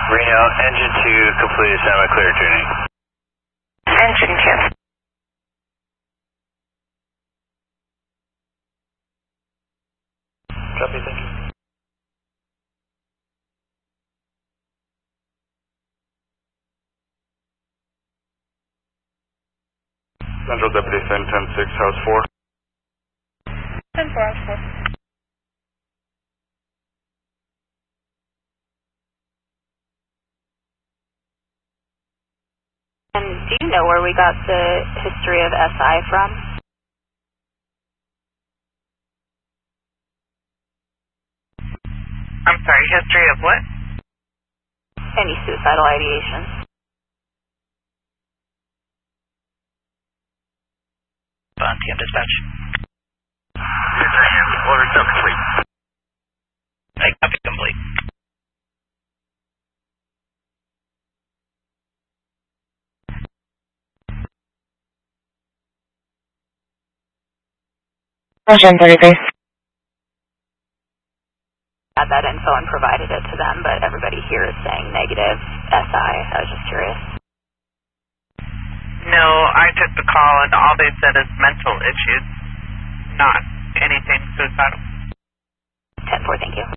Reno, engine 2 completed semi-clear tuning. Engine 2. Copy, thank you. Central Deputy Sen 10-6, House 4. 10-4, House 4. And do you know where we got the history of SI from? I'm sorry, history of what? Any suicidal ideation? TM dispatch. Order still complete. I copy complete. Ocean 33. Got that info and provided it to them, but everybody here is saying negative SI. I was just curious. No, I took the call and all they said is mental issues, not anything suicidal. 10-4, thank you.